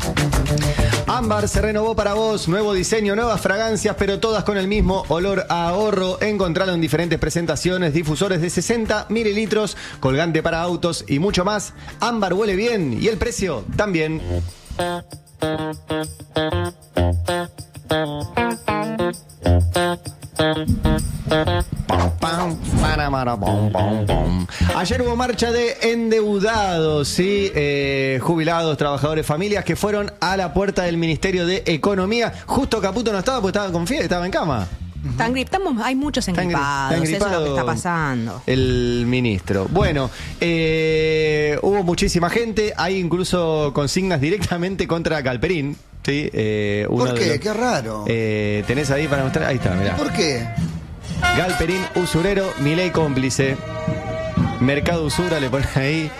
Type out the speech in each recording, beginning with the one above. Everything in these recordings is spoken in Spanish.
Ámbar se renovó para vos, nuevo diseño, nuevas fragancias, pero todas con el mismo olor a ahorro. Encontralo en diferentes presentaciones, difusores de 60 mililitros, colgante para autos y mucho más. Ámbar huele bien y el precio también. Ayer hubo marcha de endeudados, ¿sí? Jubilados, trabajadores, familias que fueron a la puerta del Ministerio de Economía. Justo Caputo no estaba porque estaba con fiebre, estaba en cama. Hay muchos engripados, eso es lo que está pasando. El ministro. Bueno, hubo muchísima gente, hay incluso consignas directamente contra Galperín. Sí, ¿por qué? Qué raro. ¿Tenés ahí para mostrar? Ahí está, mirá. ¿Por qué? Galperín, usurero, Milei cómplice. Mercado Usura le ponen ahí.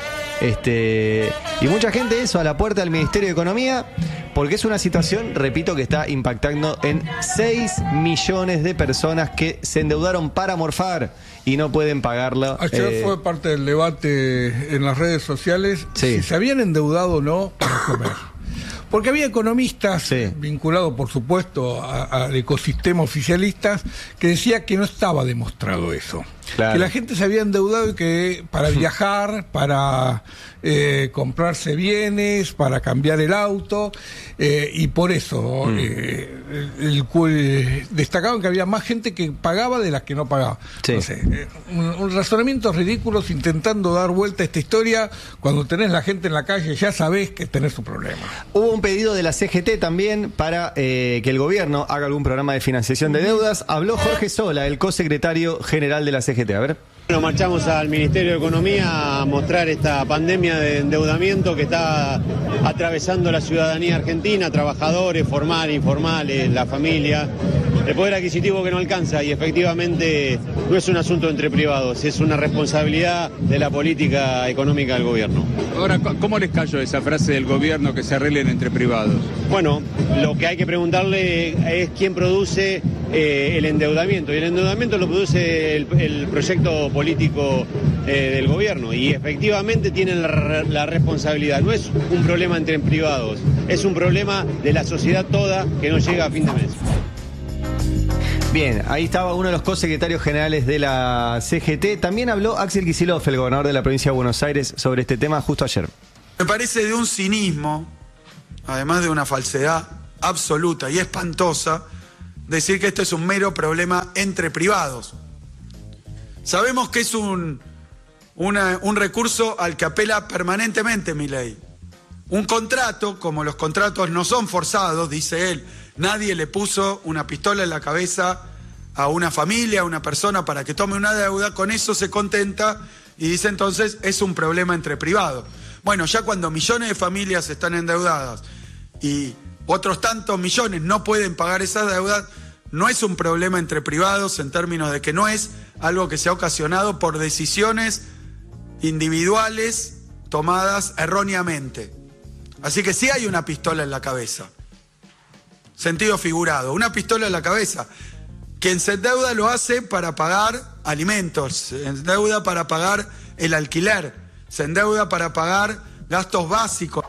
Y mucha gente eso a la puerta del Ministerio de Economía, porque es una situación, repito, que está impactando en 6 millones de personas que se endeudaron para morfar y no pueden pagarla. Ayer fue parte del debate en las redes sociales, sí, si se habían endeudado o no para comer. Porque había economistas, sí, vinculados por supuesto al ecosistema oficialistas, que decía que no estaba demostrado eso. Claro. Que la gente se había endeudado y que para viajar, para comprarse bienes, para cambiar el auto, y por eso destacaban que había más gente que pagaba de las que no pagaba. Sí. No sé, un razonamiento ridículo intentando dar vuelta a esta historia. Cuando tenés la gente en la calle ya sabés que tenés un problema. Hubo un pedido de la CGT también para que el gobierno haga algún programa de financiación de deudas. Habló Jorge Sola, el cosecretario general de la CGT. A ver. Bueno, marchamos al Ministerio de Economía a mostrar esta pandemia de endeudamiento que está atravesando la ciudadanía argentina, trabajadores, formales, informales, la familia, el poder adquisitivo que no alcanza, y efectivamente no es un asunto entre privados, es una responsabilidad de la política económica del gobierno. Ahora, ¿cómo les cayó esa frase del gobierno que se arreglen entre privados? Bueno, lo que hay que preguntarle es quién produce el endeudamiento, y el endeudamiento lo produce el proyecto político del gobierno, y efectivamente tienen la responsabilidad. No es un problema entre privados, es un problema de la sociedad toda que no llega a fin de mes. Bien, ahí estaba uno de los cosecretarios generales de la CGT. También habló Axel Kicillof, el gobernador de la provincia de Buenos Aires, sobre este tema justo ayer. Me parece de un cinismo, además de una falsedad absoluta y espantosa, decir que esto es un mero problema entre privados. Sabemos que es un recurso al que apela permanentemente Milei. Un contrato, como los contratos no son forzados, dice él, nadie le puso una pistola en la cabeza a una familia, a una persona para que tome una deuda, con eso se contenta y dice entonces es un problema entre privados. Bueno, ya cuando millones de familias están endeudadas y otros tantos millones no pueden pagar esas deudas, no es un problema entre privados en términos de que no es algo que se ha ocasionado por decisiones individuales tomadas erróneamente. Así que sí hay una pistola en la cabeza. Sentido figurado, una pistola en la cabeza. Quien se endeuda lo hace para pagar alimentos, se endeuda para pagar el alquiler, se endeuda para pagar gastos básicos.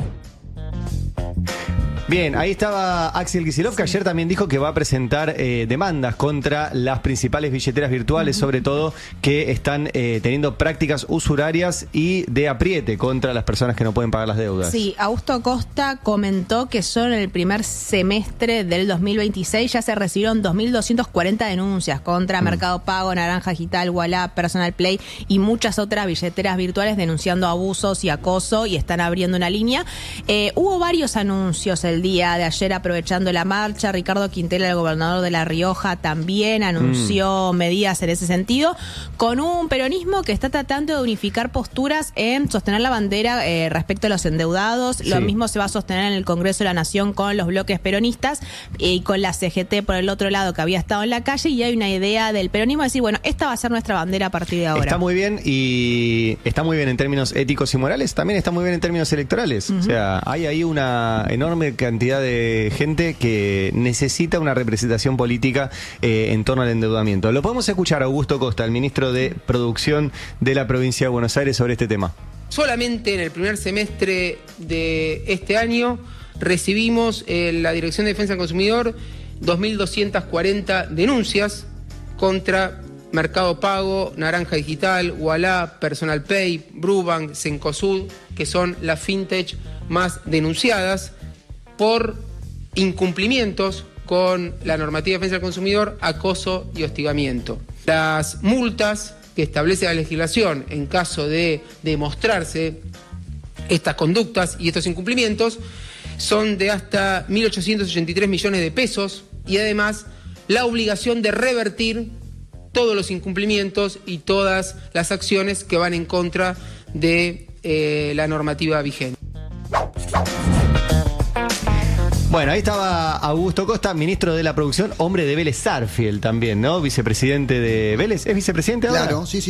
Bien, ahí estaba Axel Kicillof, que ayer también dijo que va a presentar demandas contra las principales billeteras virtuales, sobre todo que están teniendo prácticas usurarias y de apriete contra las personas que no pueden pagar las deudas. Sí, Augusto Costa comentó que solo en el primer semestre del 2026 ya se recibieron 2.240 denuncias contra Mercado Pago, Naranja Digital, Ualá, Personal Play y muchas otras billeteras virtuales denunciando abusos y acoso, y están abriendo una línea. Hubo varios anuncios el día de ayer aprovechando la marcha. Ricardo Quintela, el gobernador de La Rioja, también anunció medidas en ese sentido, con un peronismo que está tratando de unificar posturas en sostener la bandera respecto a los endeudados. Sí. Lo mismo se va a sostener en el Congreso de la Nación con los bloques peronistas y con la CGT por el otro lado, que había estado en la calle, y hay una idea del peronismo de decir, bueno, esta va a ser nuestra bandera a partir de ahora. Está muy bien, y está muy bien en términos éticos y morales, también está muy bien en términos electorales. O sea, hay ahí una enorme cantidad de gente que necesita una representación política en torno al endeudamiento. Lo podemos escuchar a Augusto Costa, el ministro de Producción de la provincia de Buenos Aires, sobre este tema. Solamente en el primer semestre de este año recibimos en la Dirección de Defensa del Consumidor 2.240 denuncias contra Mercado Pago, Naranja Digital, Ualá, Personal Pay, Brubank, Cencosud, que son las fintech más denunciadas por incumplimientos con la normativa de defensa del consumidor, acoso y hostigamiento. Las multas que establece la legislación en caso de demostrarse estas conductas y estos incumplimientos son de hasta 1.883 millones de pesos y además la obligación de revertir todos los incumplimientos y todas las acciones que van en contra de la normativa vigente. Bueno, ahí estaba Augusto Costa, ministro de la Producción, hombre de Vélez Sarsfield también, ¿no? Vicepresidente de Vélez. ¿Es vicepresidente ahora? Claro, sí.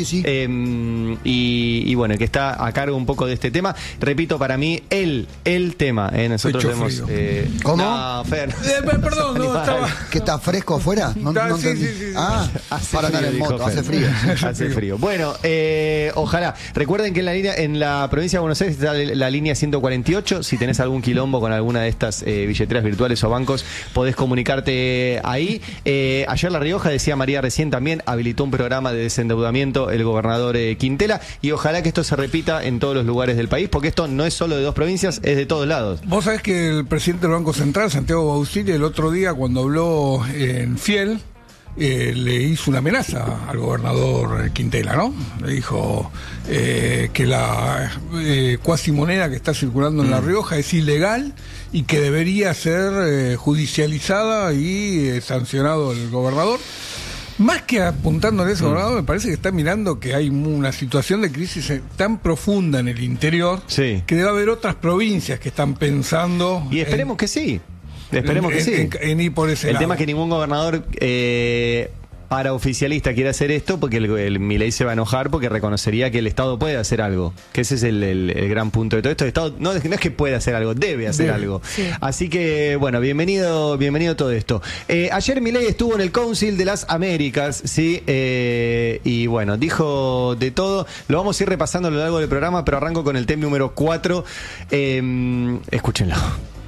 Y bueno, que está a cargo un poco de este tema. Repito, para mí, el tema. Nosotros vemos... ¿Cómo? No, Fer. Perdón, no, estaba... ¿Que está fresco afuera? No entendí. Sí. Ah, para andar en moto, hace frío. Hace frío. Bueno, ojalá. Recuerden que en la provincia de Buenos Aires está la línea 148. Si tenés algún quilombo con alguna de estas billeteras virtuales o bancos, podés comunicarte ahí. Ayer La Rioja, decía María recién, también habilitó un programa de desendeudamiento el gobernador Quintela, y ojalá que esto se repita en todos los lugares del país, porque esto no es solo de dos provincias, es de todos lados. Vos sabés que el presidente del Banco Central, Santiago Bausili, el otro día cuando habló en Fiel, le hizo una amenaza al gobernador Quintela, ¿no? Le dijo que la cuasimoneda que está circulando en La Rioja es ilegal y que debería ser judicializada y sancionado el gobernador. Más que apuntándole a ese gobernador, me parece que está mirando que hay una situación de crisis tan profunda en el interior, que debe haber otras provincias que están pensando... Y esperemos que sí. Esperemos que sí. En ir por ese lado. El tema es que ningún gobernador paraoficialista quiere hacer esto, porque el Milei se va a enojar porque reconocería que el Estado puede hacer algo. Que ese es el gran punto de todo esto. El Estado no es que puede hacer algo, debe hacer algo. Sí. Así que, bueno, bienvenido todo esto. Ayer Milei estuvo en el Council de las Américas, ¿sí? Y bueno, dijo de todo. Lo vamos a ir repasando a lo largo del programa, pero arranco con el tema número 4. Escúchenlo.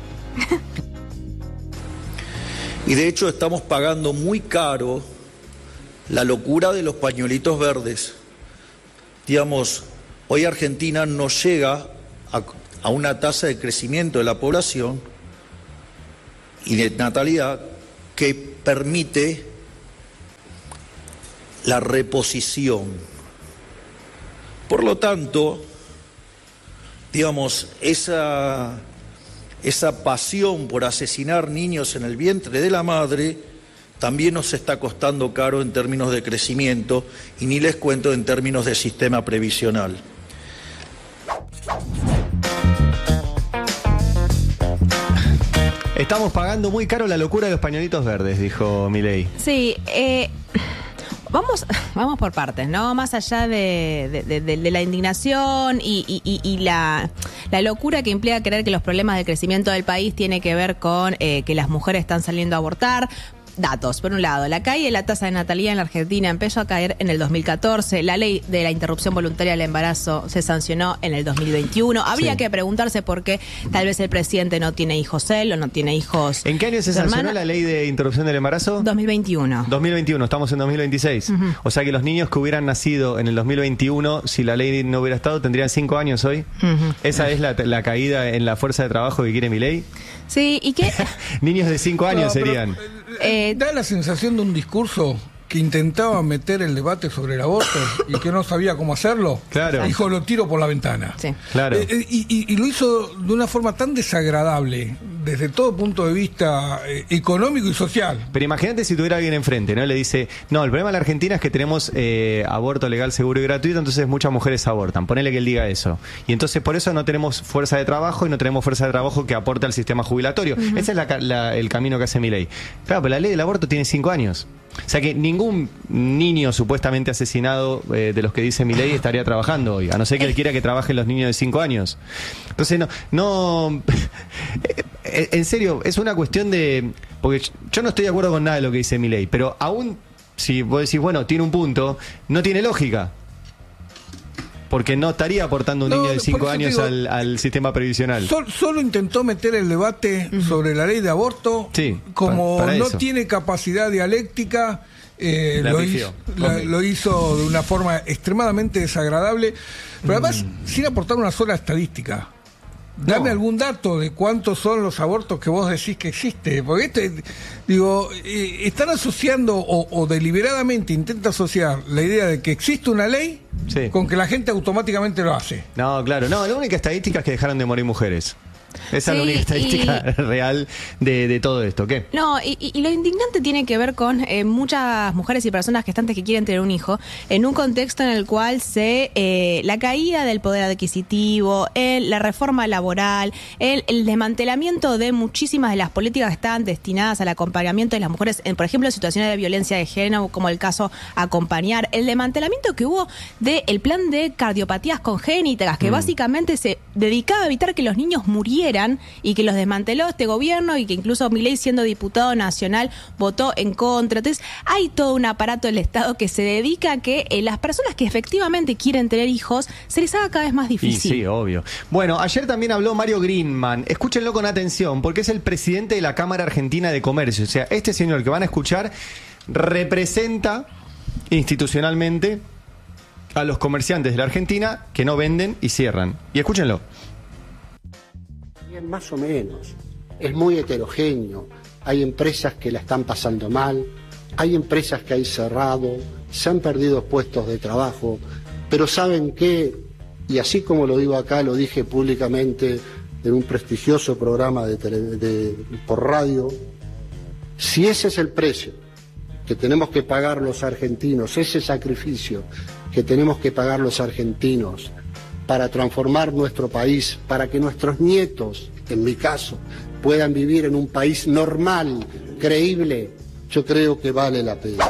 Y de hecho estamos pagando muy caro la locura de los pañuelitos verdes. Digamos, hoy Argentina no llega a una tasa de crecimiento de la población y de natalidad que permite la reposición. Por lo tanto, digamos, esa pasión por asesinar niños en el vientre de la madre también nos está costando caro en términos de crecimiento, y ni les cuento en términos de sistema previsional. Estamos pagando muy caro la locura de los pañuelitos verdes, dijo Milei. Sí, Vamos por partes, ¿no? Más allá de la indignación y la locura que implica creer que los problemas de crecimiento del país tiene que ver con que las mujeres están saliendo a abortar. Datos. Por un lado, la caída de la tasa de natalidad en la Argentina empezó a caer en el 2014. La ley de la interrupción voluntaria del embarazo se sancionó en el 2021. Habría que preguntarse por qué tal vez el presidente no tiene hijos él o no tiene hijos. ¿En qué año se sancionó la ley de interrupción del embarazo? 2021. 2021, estamos en 2026. Uh-huh. O sea que los niños que hubieran nacido en el 2021, si la ley no hubiera estado, tendrían 5 años hoy. Uh-huh. ¿Esa es la caída en la fuerza de trabajo que quiere Milei? Sí, ¿y qué? Niños de 5 años serían. Da la sensación de un discurso que intentaba meter el debate sobre el aborto y que no sabía cómo hacerlo. Claro. Dijo, lo tiro por la ventana. Sí. Claro. Y lo hizo de una forma tan desagradable desde todo punto de vista económico y social. Pero imagínate si tuviera alguien enfrente, ¿no? Le dice, no, el problema de la Argentina es que tenemos aborto legal, seguro y gratuito, entonces muchas mujeres abortan. Ponele que él diga eso. Y entonces por eso no tenemos fuerza de trabajo y no tenemos fuerza de trabajo que aporte al sistema jubilatorio. Uh-huh. Ese es el camino que hace Milei. Claro, pero la ley del aborto tiene 5 años. O sea que ningún niño supuestamente asesinado de los que dice Milei estaría trabajando hoy, a no ser que él quiera que trabajen los niños de 5 años. Entonces no en serio, es una cuestión de... Porque yo no estoy de acuerdo con nada de lo que dice Milei, pero aún si vos decís, bueno, tiene un punto, no tiene lógica. porque no estaría aportando un niño de 5 años al sistema previsional. Solo intentó meter el debate sobre la ley de aborto, como para no tiene capacidad dialéctica. Lo hizo de una forma extremadamente desagradable, pero además sin aportar una sola estadística. Dame algún dato de cuántos son los abortos que vos decís que existe, porque están asociando o deliberadamente intenta asociar la idea de que existe una ley con que la gente automáticamente lo hace. No, claro, la única estadística es que dejaron de morir mujeres. Esa es la única estadística real de todo esto. ¿Qué? No, y lo indignante tiene que ver con muchas mujeres y personas gestantes que quieren tener un hijo en un contexto en el cual la caída del poder adquisitivo, la reforma laboral, el desmantelamiento de muchísimas de las políticas que están destinadas al acompañamiento de las mujeres, por ejemplo, en situaciones de violencia de género, como el caso Acompañar, el desmantelamiento que hubo del plan de cardiopatías congénitas, que básicamente se dedicaba a evitar que los niños murieran y que los desmanteló este gobierno y que incluso Milei, siendo diputado nacional, votó en contra. Entonces hay todo un aparato del Estado que se dedica a que las personas que efectivamente quieren tener hijos se les haga cada vez más difícil. Sí, obvio. Bueno, ayer también habló Mario Greenman. Escúchenlo con atención porque es el presidente de la Cámara Argentina de Comercio. O sea, este señor que van a escuchar representa institucionalmente a los comerciantes de la Argentina que no venden y cierran. Y escúchenlo. Más o menos, es muy heterogéneo, hay empresas que la están pasando mal, hay empresas que han cerrado, se han perdido puestos de trabajo, pero ¿saben qué? Y así como lo digo acá, lo dije públicamente en un prestigioso programa por radio, si ese es el precio que tenemos que pagar los argentinos, ese sacrificio que tenemos que pagar los argentinos para transformar nuestro país, para que nuestros nietos, en mi caso, puedan vivir en un país normal, creíble, yo creo que vale la pena.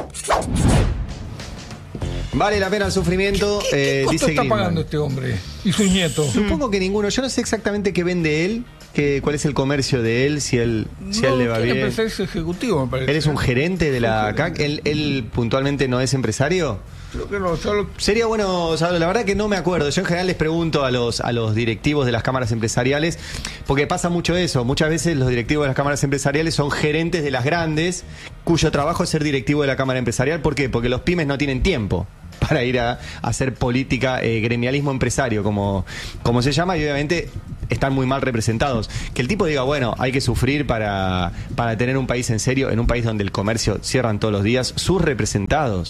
Vale la pena el sufrimiento, ¿Qué costo dice está Greenman. pagando este hombre y sus nietos? Supongo que ninguno. Yo no sé exactamente qué vende él, cuál es el comercio de él, si él le va bien. Es ejecutivo, me parece. ¿Él es un gerente de la CAC? ¿Él puntualmente no es empresario? Creo que no, Sería bueno saberlo. La verdad que no me acuerdo. Yo en general les pregunto a los directivos de las cámaras empresariales, porque pasa mucho eso. Muchas veces los directivos de las cámaras empresariales son gerentes de las grandes, cuyo trabajo es ser directivo de la cámara empresarial. ¿Por qué? Porque los pymes no tienen tiempo para ir a hacer política, gremialismo empresario, como se llama, y obviamente están muy mal representados. Que el tipo diga, bueno, hay que sufrir para tener un país en serio, en un país donde el comercio cierran todos los días, sus representados,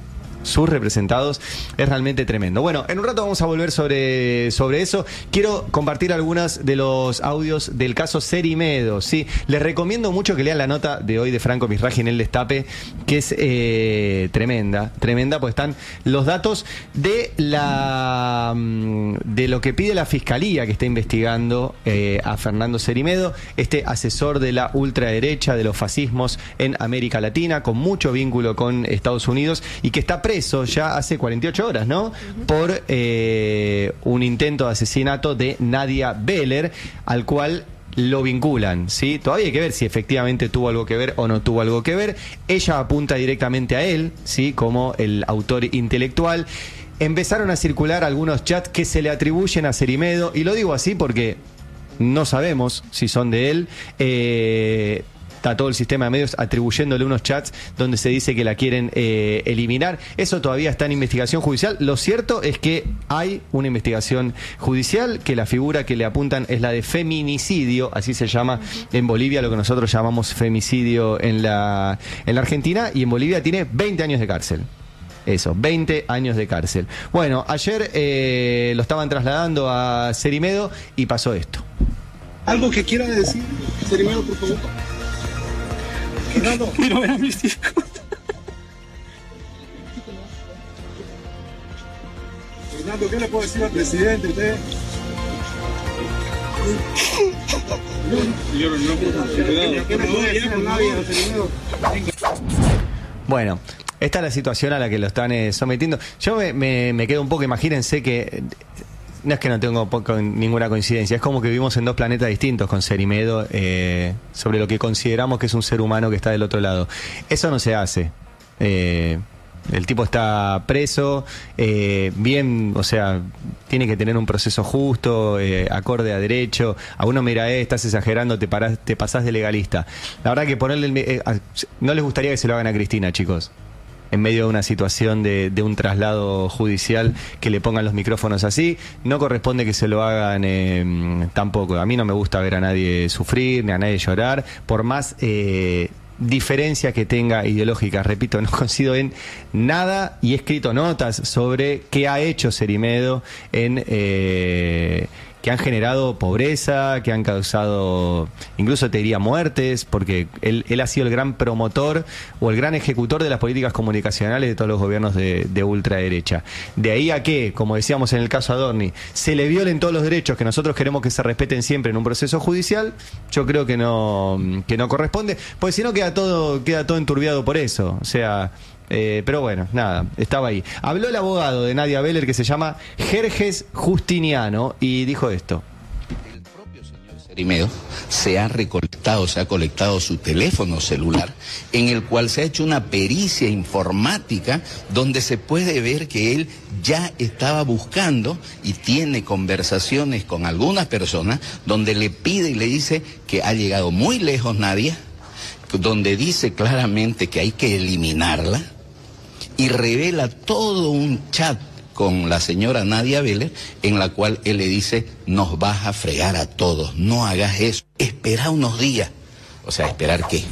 es realmente tremendo. Bueno, en un rato vamos a volver sobre eso. Quiero compartir algunos de los audios del caso Cerimedo, ¿sí? Les recomiendo mucho que lean la nota de hoy de Franco Misraji en El Destape, que es tremenda, pues están los datos de lo que pide la Fiscalía, que está investigando a Fernando Cerimedo, este asesor de la ultraderecha, de los fascismos en América Latina, con mucho vínculo con Estados Unidos, y que está preso ya hace 48 horas, ¿no? Por un intento de asesinato de Nadia Beller, al cual lo vinculan, ¿sí? Todavía hay que ver si efectivamente tuvo algo que ver o no tuvo algo que ver. Ella apunta directamente a él, ¿sí? Como el autor intelectual. Empezaron a circular algunos chats que se le atribuyen a Cerimedo, y lo digo así porque no sabemos si son de él. Está todo el sistema de medios atribuyéndole unos chats donde se dice que la quieren eliminar. Eso todavía está en investigación judicial. Lo cierto es que hay una investigación judicial, que la figura que le apuntan es la de feminicidio, así se llama en Bolivia, lo que nosotros llamamos femicidio en la Argentina, y en Bolivia tiene 20 años de cárcel. Eso, 20 años de cárcel. Bueno, ayer lo estaban trasladando a Cerimedo y pasó esto. ¿Algo que quiera decir, Cerimedo, por favor? Fernando, quiero ver a mis hijos. Fernando, ¿qué le puedo decir al presidente? Bueno, esta es la situación a la que lo están sometiendo. Yo me quedo un poco, imagínense que... No es que no tengo ninguna coincidencia, es como que vivimos en dos planetas distintos con Cerimedo, sobre lo que consideramos que es un ser humano que está del otro lado. Eso no se hace. El tipo está preso, bien, o sea, tiene que tener un proceso justo, acorde a derecho. A uno mira, estás exagerando, te pasás de legalista. La verdad que ponerle... no les gustaría que se lo hagan a Cristina, chicos. En medio de una situación de un traslado judicial, que le pongan los micrófonos así. No corresponde que se lo hagan tampoco. A mí no me gusta ver a nadie sufrir, ni a nadie llorar, por más diferencias que tenga ideológicas. Repito, no coincido en nada y he escrito notas sobre qué ha hecho Cerimedo que han generado pobreza, que han causado, incluso te diría, muertes, porque él ha sido el gran promotor o el gran ejecutor de las políticas comunicacionales de todos los gobiernos de ultraderecha. De ahí a que, como decíamos en el caso Adorni, se le violen todos los derechos que nosotros queremos que se respeten siempre en un proceso judicial, yo creo que no corresponde, porque si no queda todo enturbiado por eso. O sea... pero bueno, nada, estaba ahí. Habló el abogado de Nadia Beller, que se llama Jerjes Justiniano, y dijo esto. El propio señor Cerimedo se ha colectado su teléfono celular, en el cual se ha hecho una pericia informática donde se puede ver que él ya estaba buscando y tiene conversaciones con algunas personas donde le pide y le dice que ha llegado muy lejos Nadia, donde dice claramente que hay que eliminarla, y revela todo un chat con la señora Nadia Beller, en la cual él le dice: nos vas a fregar a todos, no hagas eso, espera unos días. O sea, ¿esperar qué?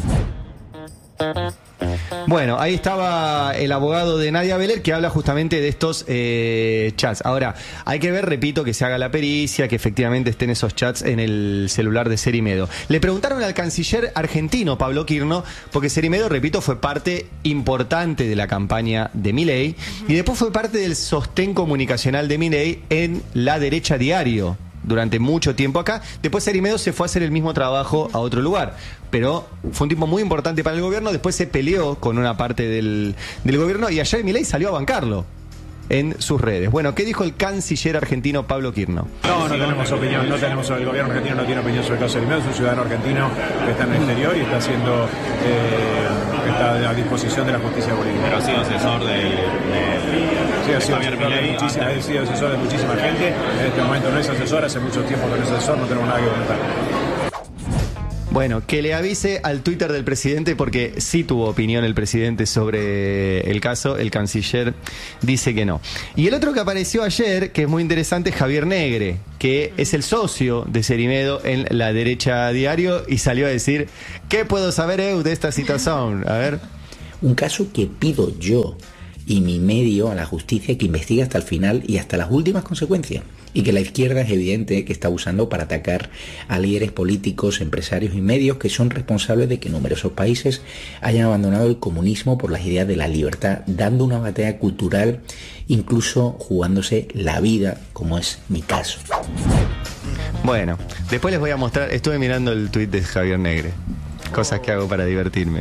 Bueno, ahí estaba el abogado de Nadia Beller, que habla justamente de estos chats. Ahora, hay que ver, repito, que se haga la pericia, que efectivamente estén esos chats en el celular de Cerimedo. Le preguntaron al canciller argentino, Pablo Quirno, porque Cerimedo, repito, fue parte importante de la campaña de Milei, y después fue parte del sostén comunicacional de Milei en La Derecha Diario durante mucho tiempo acá. Después Cerimedo se fue a hacer el mismo trabajo a otro lugar, pero fue un tipo muy importante para el gobierno. Después se peleó con una parte del gobierno, y ayer Milei salió a bancarlo en sus redes. Bueno, ¿qué dijo el canciller argentino Pablo Quirno? No tenemos opinión, el gobierno argentino no tiene opinión sobre el caso Cerimedo. Es un ciudadano argentino que está en el exterior y está está a disposición de la justicia boliviana. Pero ha sido asesor ha sido asesor de muchísima gente. En este momento no es asesor, hace mucho tiempo que no es asesor, no tenemos nada que comentar. Bueno, que le avise al Twitter del presidente, porque sí tuvo opinión el presidente sobre el caso. El canciller dice que no. Y el otro que apareció ayer, que es muy interesante, es Javier Negre, que es el socio de Cerimedo en La Derecha Diario, y salió a decir: ¿qué puedo saber de esta situación? A ver. Un caso que pido yo y mi medio a la justicia que investigue hasta el final y hasta las últimas consecuencias, y que la izquierda es evidente que está usando para atacar a líderes políticos, empresarios y medios que son responsables de que numerosos países hayan abandonado el comunismo por las ideas de la libertad, dando una batalla cultural, incluso jugándose la vida, como es mi caso. Bueno, después les voy a mostrar, estuve mirando el tuit de Javier Negre, cosas que hago para divertirme.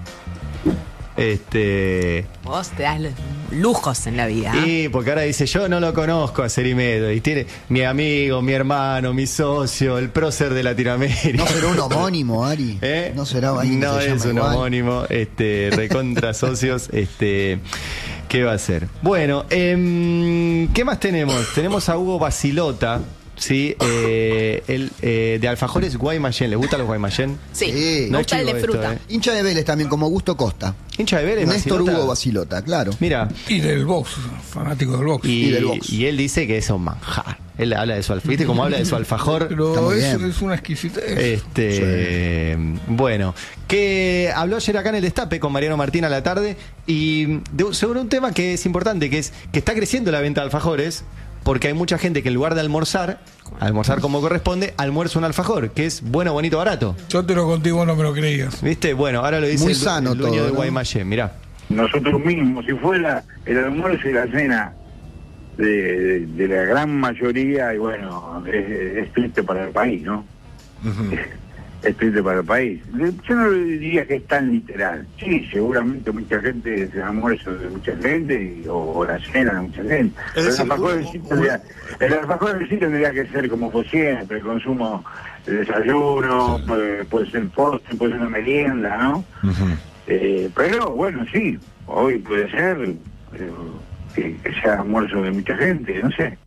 Vos te das los lujos en la vida. Y porque ahora dice: yo no lo conozco a Cerimedo, y tiene mi amigo, mi hermano, mi socio, el prócer de Latinoamérica. ¿No será un homónimo, Ari? No será alguien que se llama un igual. Homónimo, recontra socios, ¿qué va a ser? Bueno, ¿qué más tenemos? Tenemos a Hugo Basilota. Sí, de alfajores Guaymallén. ¿Les gustan los Guaymallén? Sí, no gusta el de fruta. Hincha de Vélez también, como Augusto Costa. Hincha de Vélez, Néstor Basilota. Hugo Basilota, claro. Mira. Y del box, fanático del box. Y del box. Y él dice que es un manjar. Él habla de su alfajor. ¿Viste cómo habla de su alfajor? Pero es una exquisitez. Sí. Bueno, que habló ayer acá en el Destape con Mariano Martín a la tarde, y sobre un tema que es importante, que es que está creciendo la venta de alfajores, porque hay mucha gente que en lugar de almorzar como corresponde, almuerza un alfajor, que es bueno, bonito, barato. Yo te lo contigo, no me lo creías. ¿Viste? Bueno, ahora lo dice muy sano el dueño todo, de ¿no? Guaymallén, mirá. Nosotros mismos, si fuera el almuerzo y la cena de la gran mayoría, y bueno, es triste para el país, ¿no? Uh-huh. Es triste para el país. Yo no diría que es tan literal. Sí, seguramente mucha gente es el almuerzo de mucha gente o la cena de mucha gente. Pero el alfajor en sí tendría que ser como fue siempre, el consumo de desayuno, puede ser postre, puede ser una merienda, ¿no? Uh-huh. Pero bueno, sí, hoy puede ser que sea almuerzo de mucha gente, no sé.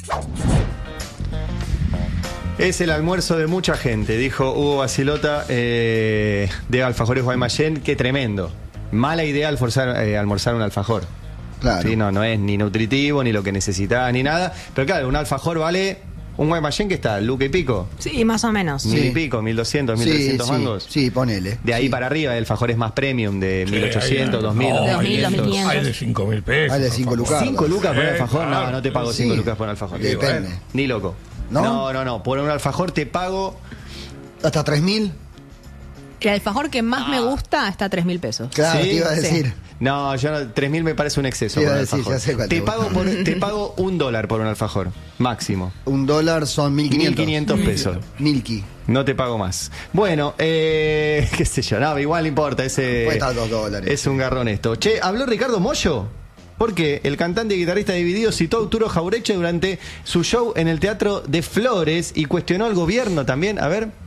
Es el almuerzo de mucha gente, dijo Hugo Basilota de Alfajores Guaymallén. Qué tremendo. Mala idea almorzar un alfajor. Claro. Sí, no es ni nutritivo, ni lo que necesitaba, ni nada. Pero claro, un alfajor vale... ¿Un Guaymallén que está? ¿Luca y pico? Sí, más o menos. 1.000 y pico, 1.200, 1.300 mangos. Sí, ponele. De ahí para arriba, el alfajor es más premium, de 1.800, 2.000. 2.500. Hay de 5.000 pesos. Hay de 5 lucas. 5 lucas por un alfajor, claro. no te pago 5 lucas por un alfajor. Depende. Ni loco. No. Por un alfajor te pago... ¿Hasta 3.000? El alfajor que más me gusta está a 3.000 pesos. Claro, ¿Sí? te iba a decir. No, yo 3.000 me parece un exceso. Te iba por a un decir, alfajor. ya sé cuál te te pago $1 por un alfajor, máximo. $1 son 1.500. 1.500 pesos. Milky. No te pago más. Bueno, qué sé yo, no, igual no importa, Cuesta $2. es un garrón esto. Che, ¿habló Ricardo Mollo? Porque el cantante y guitarrista de Dividido citó a Arturo Jauretche durante su show en el Teatro de Flores y cuestionó al gobierno también. A ver.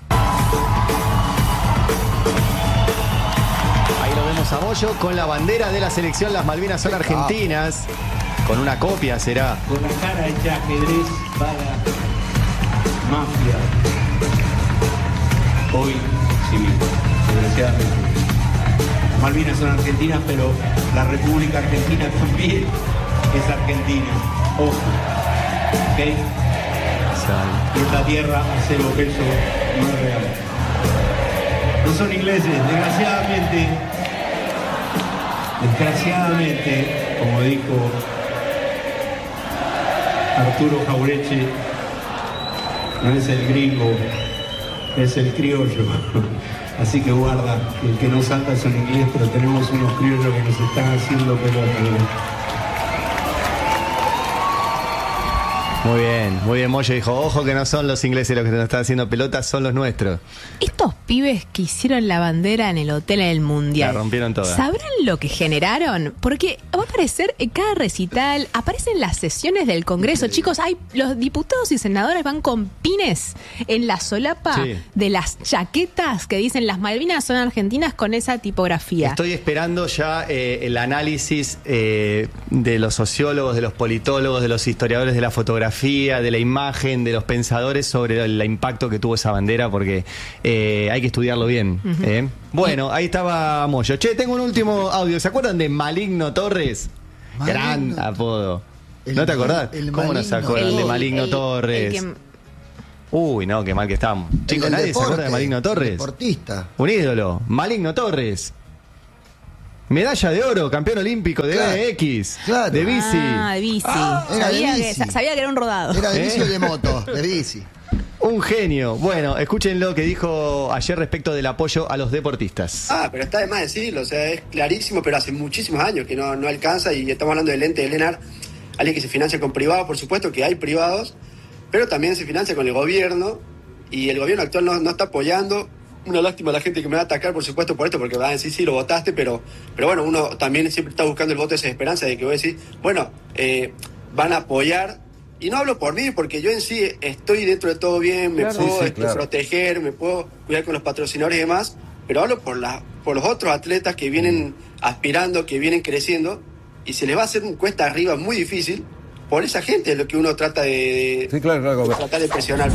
A Mollo con la bandera de la selección. Las Malvinas son argentinas. Con una copia será. Con la cara hecha ajedrez para mafia. Hoy civil, desgraciadamente. Las Malvinas son argentinas, pero la República Argentina también es argentina. Ojo. ¿Ok? Y esta tierra, acero peso, no es real. No son ingleses, Desgraciadamente, como dijo Arturo Jauretche, no es el gringo, es el criollo. Así que guarda, el que no salta es un inglés, pero tenemos unos criollos que nos están haciendo pelota. Muy bien, Mollo dijo, ojo que no son los ingleses los que nos están haciendo pelotas, son los nuestros. Estos pibes que hicieron la bandera en el hotel en el Mundial, la rompieron toda. ¿sabrán lo que generaron? Porque va a aparecer en cada recital, aparecen las sesiones del Congreso. Chicos, los diputados y senadores van con pines en la solapa de las chaquetas que dicen las Malvinas son argentinas con esa tipografía. Estoy esperando ya el análisis de los sociólogos, de los politólogos, de los historiadores de la fotografía, de la imagen, de los pensadores sobre el impacto que tuvo esa bandera, porque hay que estudiarlo bien. Bueno, ahí estaba Mollo. Che, tengo un último audio. ¿Se acuerdan de Maligno Torres? Gran apodo. ¿No te acordás? ¿Cómo no se acuerdan de Maligno Torres? Uy, no, qué mal que estamos. Chicos, ¿nadie se acuerda de Maligno Torres? Deportista. Un ídolo. Maligno Torres. Medalla de oro, campeón olímpico de BMX. Claro. De bici. De bici. Sabía que era un rodado. Era de bici o de moto, de bici. Un genio. Bueno, escuchen lo que dijo ayer respecto del apoyo a los deportistas. Pero está de más decirlo, o sea, es clarísimo, pero hace muchísimos años que no alcanza, y estamos hablando del ente de Lenar, alguien que se financia con privados, por supuesto que hay privados, pero también se financia con el gobierno, y el gobierno actual no está apoyando. Una lástima a la gente que me va a atacar, por supuesto, por esto, porque van a decir, sí, lo votaste, pero bueno, uno también siempre está buscando el voto de esa esperanza de que voy a decir, bueno, van a apoyar, y no hablo por mí, porque yo en sí estoy dentro de todo bien, me puedo proteger, me puedo cuidar con los patrocinadores y demás, pero hablo por los otros atletas que vienen aspirando, que vienen creciendo, y se les va a hacer un cuesta arriba muy difícil, por esa gente es lo que uno trata de tratar de presionar.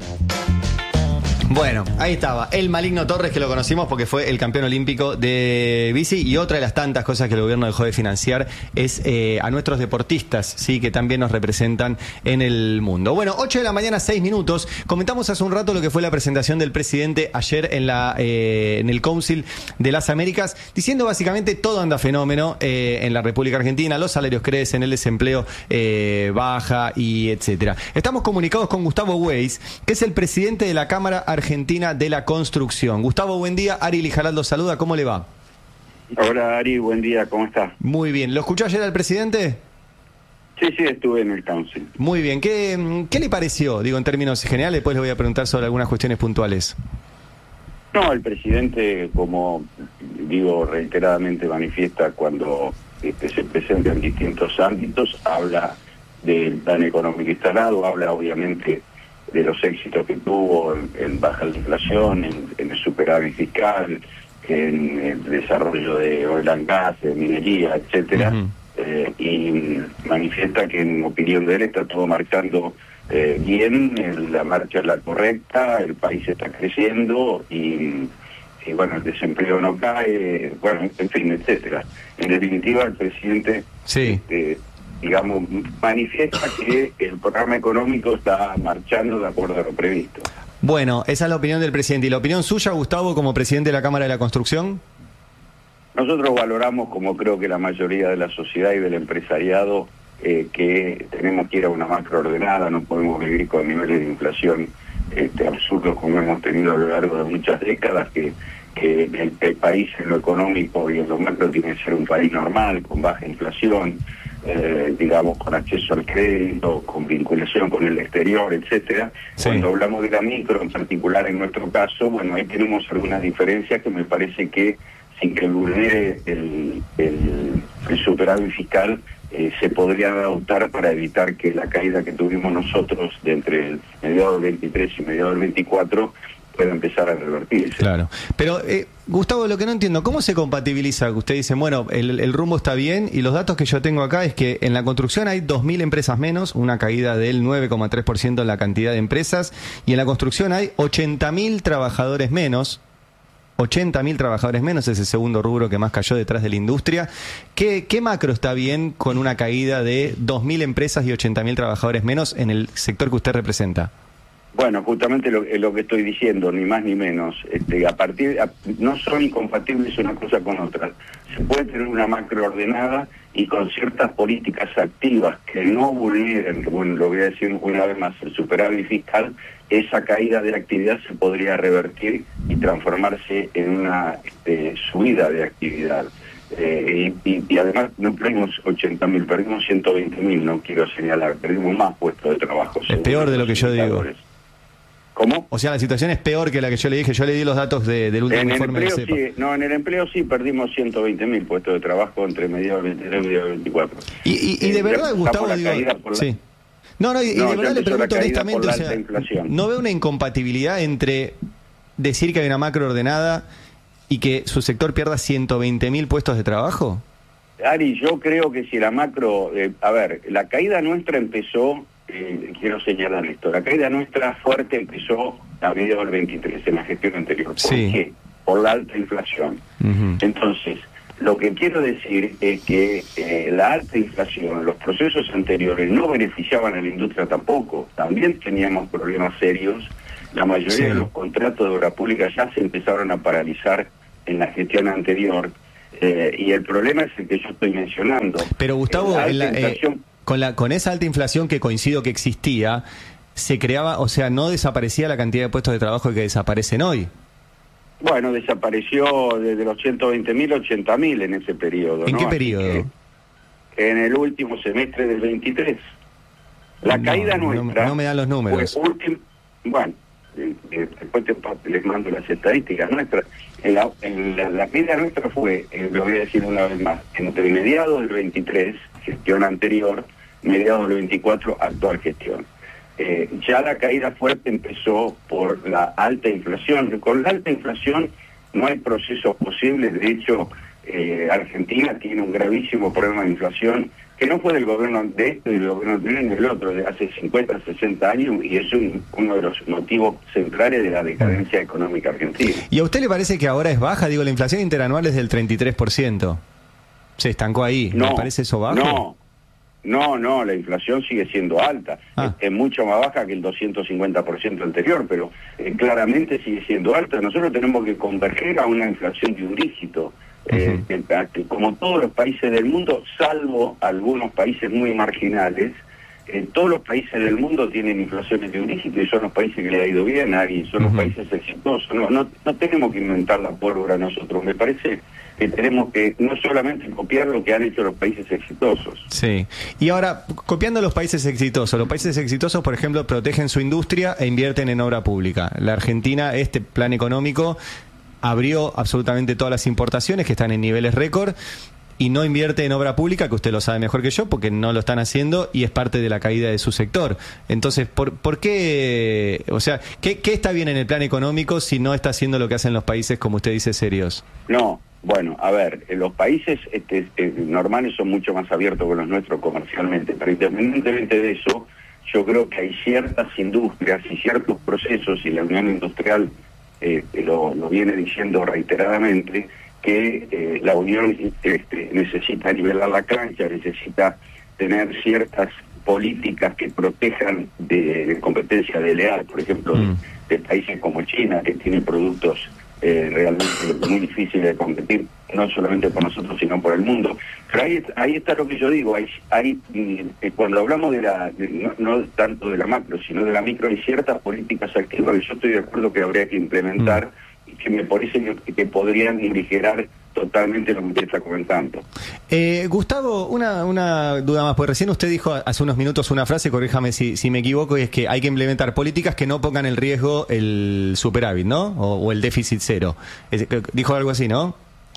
Bueno, ahí estaba, el Maligno Torres, que lo conocimos porque fue el campeón olímpico de bici, y otra de las tantas cosas que el gobierno dejó de financiar es a nuestros deportistas, sí, que también nos representan en el mundo. Bueno, 8 de la mañana, 6 minutos. Comentamos hace un rato lo que fue la presentación del presidente ayer en el Council de las Américas, diciendo básicamente todo anda fenómeno en la República Argentina, los salarios crecen, el desempleo baja y etcétera. Estamos comunicados con Gustavo Weiss, que es el presidente de la Cámara Argentina de la Construcción. Gustavo, buen día. Ari Lijaraldo saluda. ¿Cómo le va? Hola Ari, buen día. ¿Cómo está? Muy bien. ¿Lo escuchó ayer al presidente? Sí, estuve en el council. Muy bien. ¿Qué le pareció? Digo, en términos generales, después le voy a preguntar sobre algunas cuestiones puntuales. No, el presidente, como digo, reiteradamente manifiesta cuando se presenta en distintos ámbitos, habla del plan económico instalado, habla obviamente de los éxitos que tuvo en bajar la inflación, en el superávit fiscal, en el desarrollo de oil and gas, de minería, etcétera, y manifiesta que en opinión de él está todo marchando bien, la marcha es la correcta, el país está creciendo y bueno, el desempleo no cae, bueno, en fin, etcétera. En definitiva, el presidente, digamos, manifiesta que el programa económico está marchando de acuerdo a lo previsto. Bueno, esa es la opinión del presidente. ¿Y la opinión suya, Gustavo, como presidente de la Cámara de la Construcción? Nosotros valoramos, como creo que la mayoría de la sociedad y del empresariado, que tenemos que ir a una macro ordenada, no podemos vivir con niveles de inflación absurdos como hemos tenido a lo largo de muchas décadas, que el país en lo económico y en lo macro tiene que ser un país normal, con baja inflación, digamos, con acceso al crédito, con vinculación con el exterior, etcétera. Cuando hablamos de la micro, en particular en nuestro caso, bueno, ahí tenemos algunas diferencias que me parece que, sin que vulnere el superávit fiscal, se podrían adoptar para evitar que la caída que tuvimos nosotros de entre el mediado del 23 y mediado del 24 pueda empezar a revertirse. Claro. Pero, Gustavo, lo que no entiendo, ¿cómo se compatibiliza? Usted dice, bueno, el rumbo está bien, y los datos que yo tengo acá es que en la construcción hay 2.000 empresas menos, una caída del 9,3% en la cantidad de empresas, y en la construcción hay 80.000 trabajadores menos. 80.000 trabajadores menos es el segundo rubro que más cayó detrás de la industria. ¿Qué macro está bien con una caída de 2.000 empresas y 80.000 trabajadores menos en el sector que usted representa? Bueno, justamente lo que estoy diciendo, ni más ni menos. No son incompatibles una cosa con otra. Se puede tener una macro ordenada y con ciertas políticas activas que no vulneren, bueno, lo voy a decir una vez más, el superávit fiscal. Esa caída de actividad se podría revertir y transformarse en una subida de actividad. Y además no perdimos 80.000, perdimos 120.000, no quiero señalar, perdimos más puestos de trabajo. Es peor de lo que yo digo. ¿Cómo? O sea, la situación es peor que la que yo le dije. Yo le di los datos del último informe de CEPA. En el empleo sí perdimos 120.000 puestos de trabajo entre mediados del 23 y mediados del 24. Y de verdad, Gustavo, digo... Sí. No, y de verdad le pregunto honestamente, o sea, ¿no ve una incompatibilidad entre decir que hay una macro ordenada y que su sector pierda 120.000 puestos de trabajo? Ari, yo creo que si la macro... la caída nuestra empezó... quiero señalar esto, la caída nuestra fuerte empezó a mediados del 23, en la gestión anterior. ¿Por qué? Por la alta inflación. Entonces, lo que quiero decir es que la alta inflación, los procesos anteriores no beneficiaban a la industria tampoco. También teníamos problemas serios. La mayoría de los contratos de obra pública ya se empezaron a paralizar en la gestión anterior. Y el problema es el que yo estoy mencionando. Pero, Gustavo, con esa alta inflación que coincido que existía, se creaba, o sea, no desaparecía la cantidad de puestos de trabajo que desaparecen hoy. Bueno, desapareció desde los 120.000 a 80.000 en ese periodo. ¿En qué periodo? En el último semestre del 23. La caída nuestra... No me dan los números. Bueno, después les mando las estadísticas nuestras. La caída nuestra fue, lo voy a decir una vez más, entre mediados del 23, gestión anterior, mediados del 24, actual gestión. Ya la caída fuerte empezó por la alta inflación. Con la alta inflación no hay procesos posibles. De hecho, Argentina tiene un gravísimo problema de inflación que no fue del gobierno de este, del gobierno anterior, ni del otro, de hace 50, 60 años, y es uno de los motivos centrales de la decadencia económica argentina. ¿Y a usted le parece que ahora es baja? Digo, la inflación interanual es del 33%. ¿Se estancó ahí? ¿Le parece eso bajo? No, la inflación sigue siendo alta. Es mucho más baja que el 250% anterior, pero claramente sigue siendo alta. Nosotros tenemos que converger a una inflación de un dígito. Como todos los países del mundo, salvo algunos países muy marginales, todos los países del mundo tienen inflaciones de un dígito y son los países que le ha ido bien, y son los países exitosos. No tenemos que inventar la pólvora nosotros. Me parece que tenemos que no solamente copiar lo que han hecho los países exitosos. Sí. Y ahora, copiando los países exitosos, por ejemplo, protegen su industria e invierten en obra pública. La Argentina, este plan económico, abrió absolutamente todas las importaciones que están en niveles récord. y no invierte en obra pública, que usted lo sabe mejor que yo, porque no lo están haciendo y es parte de la caída de su sector. Entonces, ¿por qué? O sea, ¿qué está bien en el plan económico si no está haciendo lo que hacen los países, como usted dice, serios? No, bueno, a ver, los países normales son mucho más abiertos que los nuestros comercialmente, pero independientemente de eso, yo creo que hay ciertas industrias y ciertos procesos, y la Unión Industrial lo viene diciendo reiteradamente, que la Unión necesita nivelar la cancha, necesita tener ciertas políticas que protejan de competencia desleal, por ejemplo, de países como China, que tienen productos realmente muy difíciles de competir, no solamente por nosotros, sino por el mundo. Pero ahí está lo que yo digo, cuando hablamos no tanto de la macro, sino de la micro, hay ciertas políticas activas que yo estoy de acuerdo que habría que implementar y que me parece que podrían aligerar totalmente lo que usted está comentando. Gustavo, una duda más, porque recién usted dijo hace unos minutos una frase, corríjame si me equivoco, y es que hay que implementar políticas que no pongan en riesgo el superávit, ¿no? O el déficit cero. Dijo algo así, ¿no?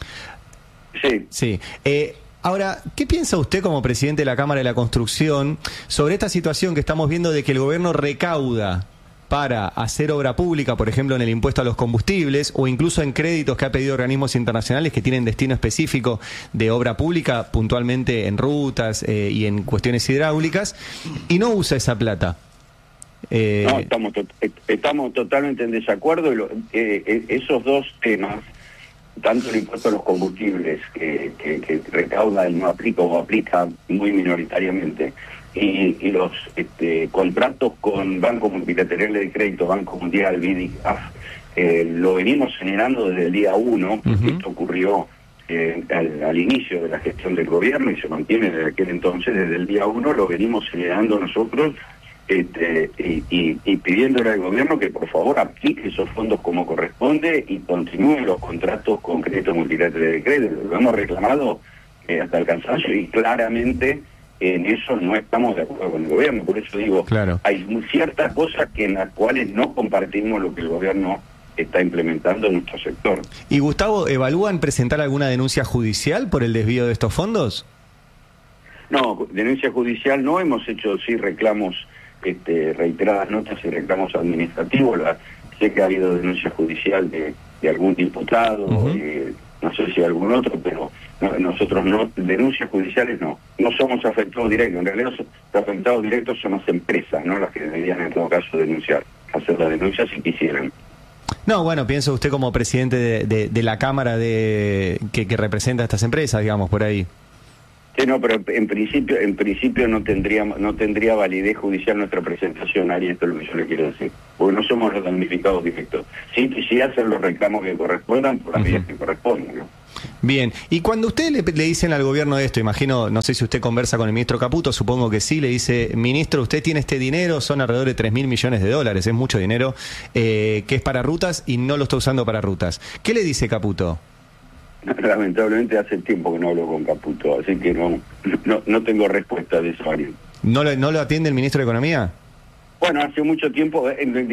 Sí. Sí. Ahora, ¿qué piensa usted como presidente de la Cámara de la Construcción sobre esta situación que estamos viendo de que el gobierno recauda para hacer obra pública, por ejemplo, en el impuesto a los combustibles o incluso en créditos que ha pedido organismos internacionales que tienen destino específico de obra pública, puntualmente en rutas y en cuestiones hidráulicas, y no usa esa plata? No, estamos totalmente en desacuerdo. Esos dos temas, tanto el impuesto a los combustibles, que recauda y no aplica o aplica muy minoritariamente, y los contratos con bancos multilaterales de crédito, Banco Mundial, BID y CAF, lo venimos generando desde el día 1, porque esto ocurrió al inicio de la gestión del gobierno y se mantiene desde aquel entonces, desde el día 1 lo venimos generando nosotros, y pidiéndole al gobierno que por favor aplique esos fondos como corresponde y continúe los contratos con créditos multilaterales de crédito. Lo hemos reclamado hasta el cansancio y claramente en eso no estamos de acuerdo con el gobierno. Por eso digo, claro, hay ciertas cosas en las cuales no compartimos lo que el gobierno está implementando en nuestro sector. Y Gustavo, ¿evalúan presentar alguna denuncia judicial por el desvío de estos fondos? No, denuncia judicial no, hemos hecho sí reclamos, reiteradas notas y reclamos administrativos. Sé que ha habido denuncia judicial de algún diputado, no sé si algún otro, pero nosotros no, denuncias judiciales no somos afectados directos. En realidad los afectados directos son las empresas, no las que deberían en todo caso hacer la denuncia si quisieran. No, bueno, piensa usted como presidente de la Cámara que representa a estas empresas, digamos, por ahí. Sí, no, pero en principio no tendría validez judicial nuestra presentación, Ari, esto es lo que yo le quiero decir, porque no somos los damnificados directos. Sí hacen los reclamos que correspondan por las vías que corresponden, ¿no? Bien, y cuando usted le dicen al gobierno esto, imagino, no sé si usted conversa con el ministro Caputo, supongo que sí, le dice, ministro, usted tiene este dinero, son alrededor de 3.000 millones de dólares, es mucho dinero, que es para rutas y no lo está usando para rutas. ¿Qué le dice Caputo? Lamentablemente hace tiempo que no hablo con Caputo, así que no tengo respuesta de eso, Ariel. ¿No lo atiende el ministro de Economía? Bueno, hace mucho tiempo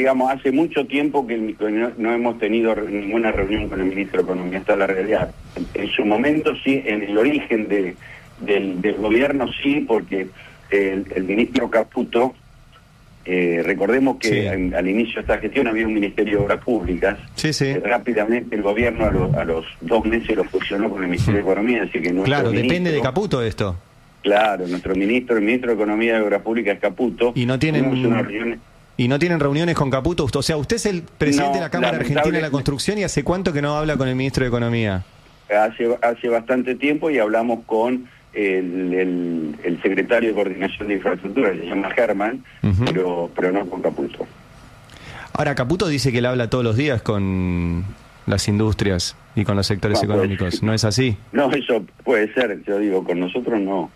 que no hemos tenido ninguna reunión con el ministro de Economía, está la realidad. En su momento sí, en el origen del gobierno sí, porque el ministro Caputo, recordemos que al inicio de esta gestión había un Ministerio de Obras Públicas. Rápidamente el gobierno a los 2 meses lo fusionó con el Ministerio de Economía, así que claro, depende de Caputo esto. Claro, el ministro de Economía y Obras Públicas es Caputo. Y no tienen reuniones con Caputo. O sea, usted es el presidente de la Cámara Argentina de la Construcción, ¿y hace cuánto que no habla con el ministro de Economía? Hace bastante tiempo, y hablamos con el secretario de Coordinación de Infraestructura, se llama Germán, pero no con Caputo. Ahora, Caputo dice que él habla todos los días con las industrias y con los sectores económicos. Pues, ¿No es así? No, eso puede ser, yo digo, con nosotros no.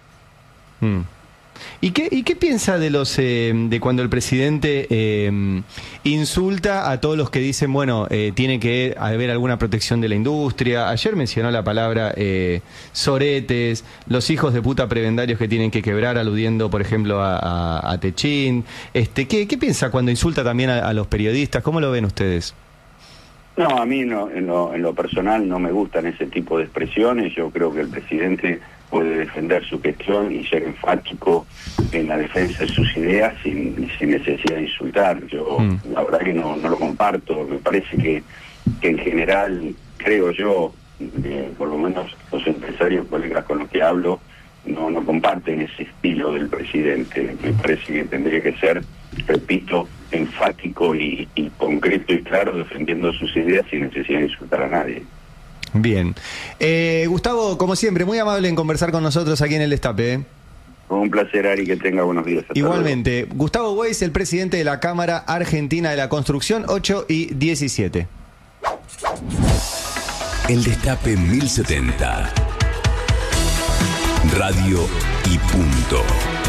¿Y qué piensa de cuando el presidente insulta a todos los que dicen, bueno, tiene que haber alguna protección de la industria? Ayer mencionó la palabra soretes, los hijos de puta prebendarios que tienen que quebrar, aludiendo, por ejemplo, a Techín. ¿Qué piensa cuando insulta también a los periodistas? ¿Cómo lo ven ustedes? No, a mí no, en lo personal no me gustan ese tipo de expresiones. Yo creo que el presidente puede defender su gestión y ser enfático en la defensa de sus ideas sin necesidad de insultar. Yo la verdad que no lo comparto. Me parece que en general, creo yo, por lo menos los empresarios, colegas con los que hablo, no comparten ese estilo del presidente. Me parece que tendría que ser, repito, enfático y concreto y claro, defendiendo sus ideas sin necesidad de insultar a nadie. Bien. Gustavo, como siempre, muy amable en conversar con nosotros aquí en El Destape. Un placer, Ari, que tenga buenos días. Hasta igualmente. Luego. Gustavo Weiss, el presidente de la Cámara Argentina de la Construcción, 8:17. El Destape 1070. Radio y punto.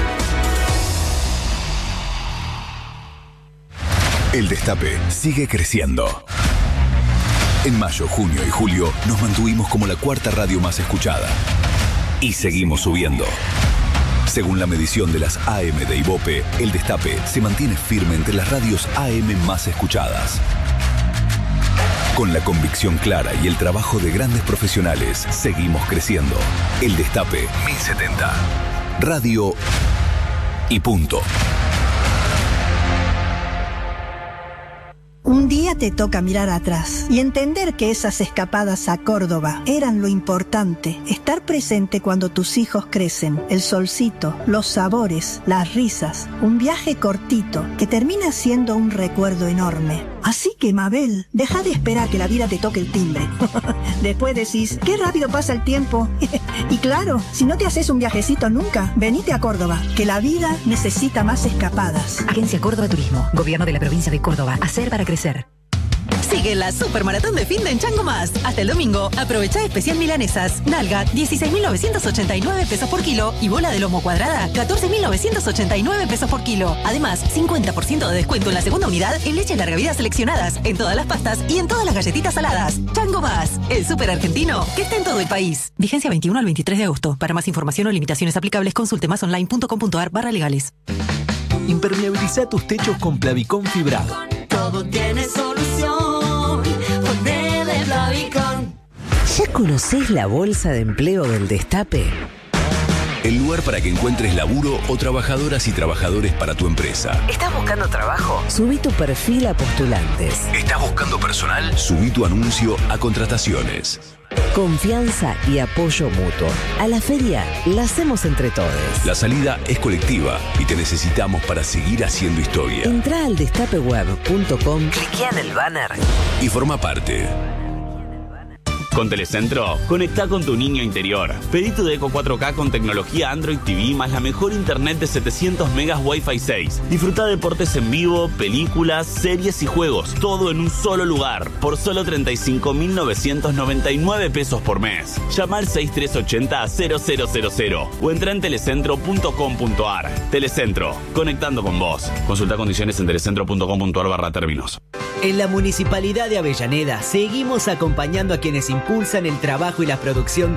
El Destape sigue creciendo. En mayo, junio y julio nos mantuvimos como la cuarta radio más escuchada. Y seguimos subiendo. Según la medición de las AM de Ibope, El Destape se mantiene firme entre las radios AM más escuchadas. Con la convicción clara y el trabajo de grandes profesionales, seguimos creciendo. El Destape 1070. Radio y punto. Un día te toca mirar atrás y entender que esas escapadas a Córdoba eran lo importante. Estar presente cuando tus hijos crecen, el solcito, los sabores, las risas. Un viaje cortito que termina siendo un recuerdo enorme. Así que, Mabel, deja de esperar que la vida te toque el timbre. Después decís, qué rápido pasa el tiempo. Y claro, si no te haces un viajecito nunca, venite a Córdoba, que la vida necesita más escapadas. Agencia Córdoba Turismo, Gobierno de la Provincia de Córdoba. Hacer para crecer. Sigue la Supermaratón de Fin de en Chango Más. Hasta el domingo, aprovecha especial milanesas. Nalga, 16.989 pesos por kilo. Y bola de lomo cuadrada, 14.989 pesos por kilo. Además, 50% de descuento en la segunda unidad en leches larga vida seleccionadas, en todas las pastas y en todas las galletitas saladas. Chango Más, el súper argentino que está en todo el país. Vigencia 21 al 23 de agosto. Para más información o limitaciones aplicables, consulte masonline.com.ar/legales. Impermeabiliza tus techos con Plavicón fibrado. Todo tiene solución, ponele Plavicón. ¿Ya conocés la bolsa de empleo del Destape? El lugar para que encuentres laburo o trabajadoras y trabajadores para tu empresa. ¿Estás buscando trabajo? Subí tu perfil a postulantes. ¿Estás buscando personal? Subí tu anuncio a contrataciones. Confianza y apoyo mutuo. A la feria la hacemos entre todos. La salida es colectiva y te necesitamos para seguir haciendo historia. Entrá al destapeweb.com, cliquea en el banner y forma parte. Con Telecentro, conectá con tu niño interior. Pedí tu Deco 4K con tecnología Android TV más la mejor internet de 700 megas Wi-Fi 6. Disfruta deportes en vivo, películas, series y juegos, todo en un solo lugar, por solo 35.999 pesos por mes. Llama al 6380-0000 o entra en telecentro.com.ar. Telecentro, conectando con vos. Consulta condiciones en telecentro.com.ar/términos. En la Municipalidad de Avellaneda seguimos acompañando a quienes impulsan el trabajo y la producción